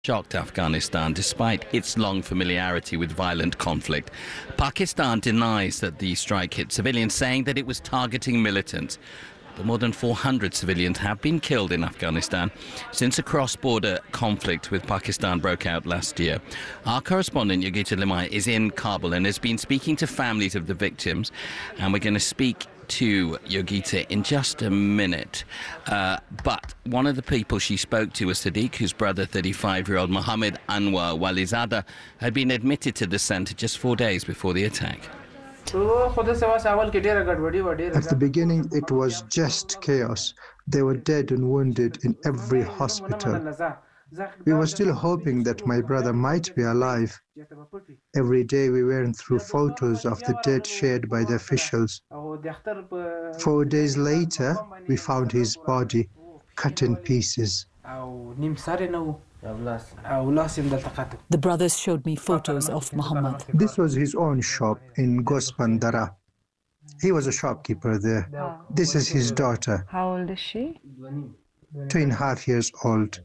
shocked Afghanistan despite its long familiarity with violent conflict. Pakistan denies that the strike hit civilians, saying that it was targeting militants. But more than 400 civilians have been killed in Afghanistan since a cross-border conflict with Pakistan broke out last year. Our correspondent Yogita Limai is in Kabul and has been speaking to families of the victims, and we're going to speak to Yogita in just a minute. But one of the people she spoke to was Sadiq, whose brother, 35-year-old Mohammed Anwar Walizada, had been admitted to the centre just 4 days before the attack. At the beginning, it was just chaos. They were dead and wounded in every hospital. We were still hoping that my brother might be alive. Every day we went through photos of the dead shared by the officials. 4 days later, we found his body cut in pieces. The brothers showed me photos of Muhammad. This was his own shop in Gospandara. He was a shopkeeper there. This is his daughter. How old is she? 2.5 years old.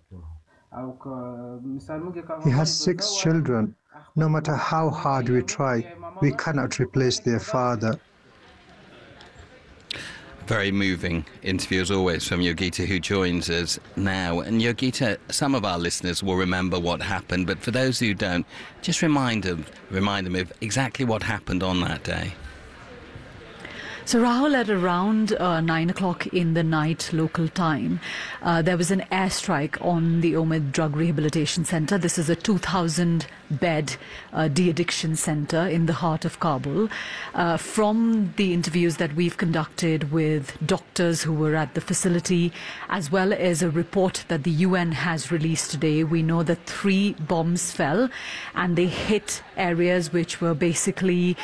He has 6 children. No matter how hard we try, we cannot replace their father. Very moving interview, as always, from Yogita, who joins us now. And Yogita, some of our listeners will remember what happened, but for those who don't, just remind them of exactly what happened on that day. So Rahul, at around 9 o'clock in the night local time, there was an airstrike on the Omid Drug Rehabilitation Centre. This is a 2,000-bed de-addiction centre in the heart of Kabul. From the interviews that we've conducted with doctors who were at the facility, as well as a report that the UN has released today, we know that 3 bombs fell and they hit areas which were basically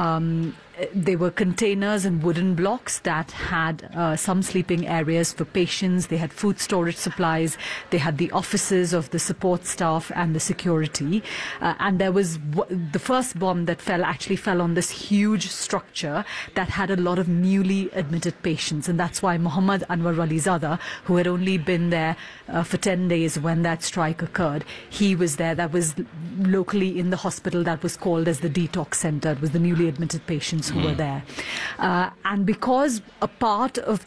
they were containers and wooden blocks that had some sleeping areas for patients. They had food storage supplies. They had the offices of the support staff and the security. And there was the first bomb that actually fell on this huge structure that had a lot of newly admitted patients. And that's why Mohammed Anwar Walizada, who had only been there for 10 days when that strike occurred, he was there. That was locally in the hospital that was called as the detox center. It was the newly admitted patients who were there. And because a part of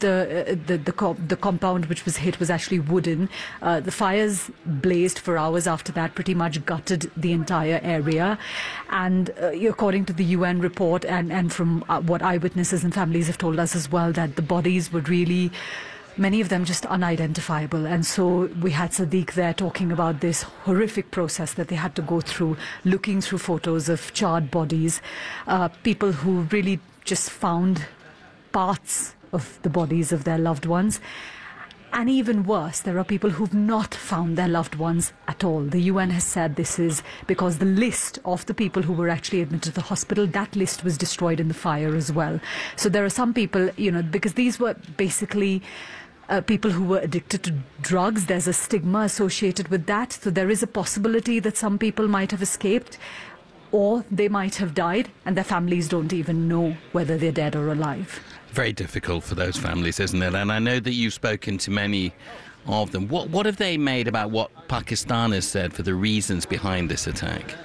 the compound which was hit was actually wooden, the fires blazed for hours after that, pretty much gutted the entire area. And according to the UN report and from what eyewitnesses and families have told us as well, that the bodies were really, many of them just unidentifiable. And so we had Sadiq there talking about this horrific process that they had to go through, looking through photos of charred bodies, people who really just found parts of the bodies of their loved ones. And even worse, there are people who've not found their loved ones at all. The UN has said this is because the list of the people who were actually admitted to the hospital, that list was destroyed in the fire as well. So there are some people, because these were basically people who were addicted to drugs. There's a stigma associated with that. So there is a possibility that some people might have escaped, or they might have died, and their families don't even know whether they're dead or alive. Very difficult for those families, isn't it? And I know that you've spoken to many of them. What have they made about what Pakistan has said for the reasons behind this attack?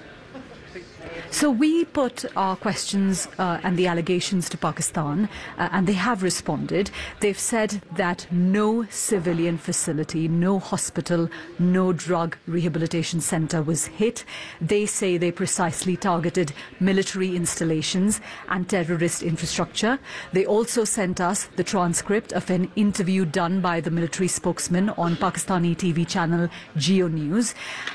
So we put our questions and the allegations to Pakistan, and they have responded. They've said that no civilian facility, no hospital, no drug rehabilitation center was hit. They say they precisely targeted military installations and terrorist infrastructure. They also sent us the transcript of an interview done by the military spokesman on Pakistani TV channel Geo News,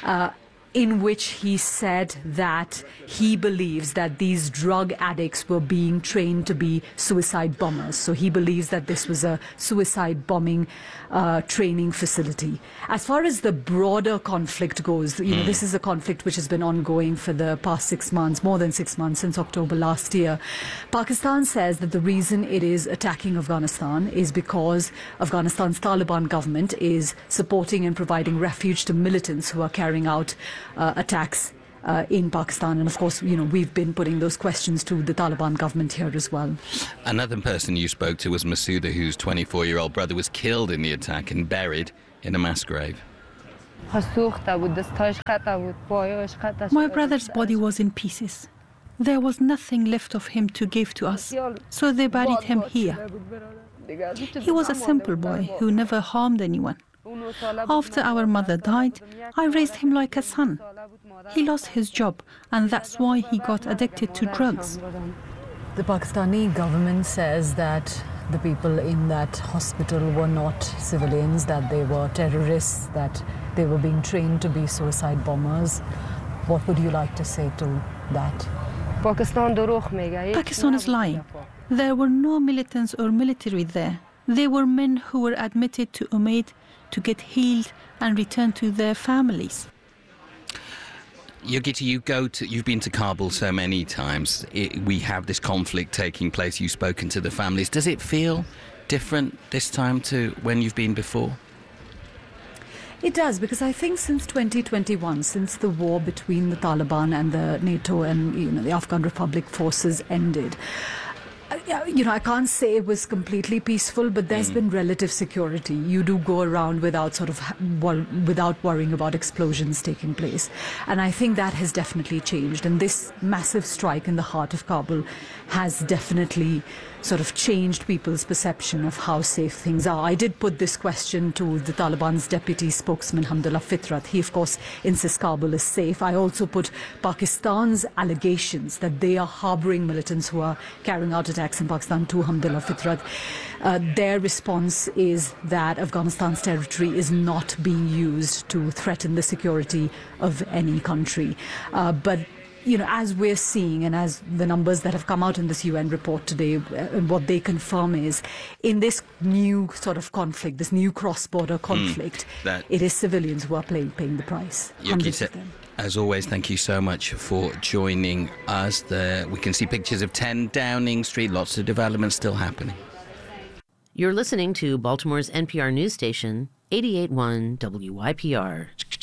in which he said that he believes that these drug addicts were being trained to be suicide bombers. So he believes that this was a suicide bombing training facility. As far as the broader conflict goes, this is a conflict which has been ongoing for the past 6 months, more than 6 months, since October last year. Pakistan says that the reason it is attacking Afghanistan is because Afghanistan's Taliban government is supporting and providing refuge to militants who are carrying out attacks in Pakistan. And of course, we've been putting those questions to the Taliban government here as well. Another person you spoke to was Masouda, whose 24-year-old brother was killed in the attack and buried in a mass grave. My brother's body was in pieces. There was nothing left of him to give to us, so they buried him here. He was a simple boy who never harmed anyone. After our mother died, I raised him like a son. He lost his job, and that's why he got addicted to drugs. The Pakistani government says that the people in that hospital were not civilians, that they were terrorists, that they were being trained to be suicide bombers. What would you like to say to that? Pakistan is lying. There were no militants or military there. They were men who were admitted to Umaid to get healed and return to their families. Yogita, you've been to Kabul so many times. We have this conflict taking place. You've spoken to the families. Does it feel different this time to when you've been before? It does, because I think since 2021, since the war between the Taliban and the NATO and the Afghan Republic forces ended, I can't say it was completely peaceful, but there's been relative security. You do go around without without worrying about explosions taking place. And I think that has definitely changed. And this massive strike in the heart of Kabul has definitely sort of changed people's perception of how safe things are. I did put this question to the Taliban's deputy spokesman, Hamdullah Fitrat. He, of course, insists Kabul is safe. I also put Pakistan's allegations that they are harboring militants who are carrying out attacks in Pakistan to Hamdullah Fitrat. Their response is that Afghanistan's territory is not being used to threaten the security of any country. But as we're seeing, and as the numbers that have come out in this UN report today, what they confirm is, in this new sort of conflict, this new cross-border conflict, it is civilians who are paying the price. Hundreds of them. As always, thank you so much for joining us. We can see pictures of 10 Downing Street, lots of developments still happening. You're listening to Baltimore's NPR news station, 88.1 WYPR.